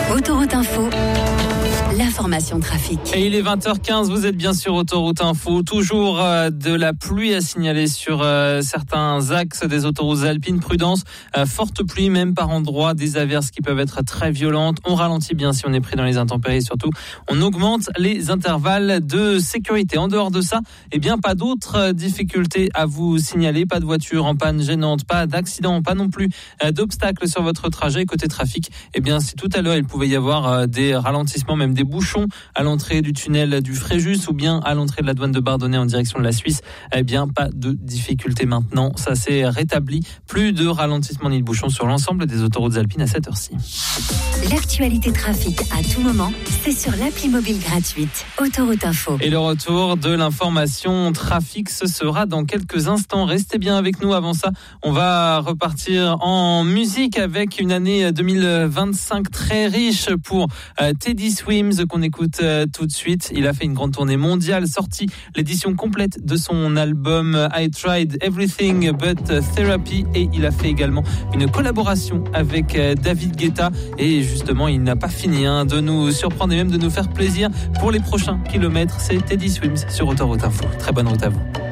Autoroute Info, l'information trafic. Et il est 20h15, vous êtes bien sur Autoroute Info. Toujours de la pluie à signaler sur certains axes des autoroutes alpines. Prudence, forte pluie même par endroits, des averses qui peuvent être très violentes. On ralentit bien si on est pris dans les intempéries. Surtout, on augmente les intervalles de sécurité. En dehors de ça, pas d'autres difficultés à vous signaler. Pas de voiture en panne gênante, pas d'accident, pas non plus d'obstacles sur votre trajet. Côté trafic, si tout à l'heure il pouvait y avoir des ralentissements, même des bouchons à l'entrée du tunnel du Fréjus ou bien à l'entrée de la douane de Bardonnay en direction de la Suisse, pas de difficulté maintenant. Ça s'est rétabli. Plus de ralentissements ni de bouchons sur l'ensemble des autoroutes alpines à cette heure-ci. L'actualité trafic à tout moment, c'est sur l'appli mobile gratuite Autoroute Info. Et le retour de l'information trafic, ce sera dans quelques instants. Restez bien avec nous. Avant ça, on va repartir en musique avec une année 2025 très riche pour Teddy Swims qu'on écoute tout de suite. Il a fait une grande tournée mondiale, sorti l'édition complète de son album I Tried Everything But Therapy, et il a fait également une collaboration avec David Guetta, et justement il n'a pas fini de nous surprendre et même de nous faire plaisir pour les prochains kilomètres. C'est Teddy Swims sur Autoroute Info. Très bonne route à vous.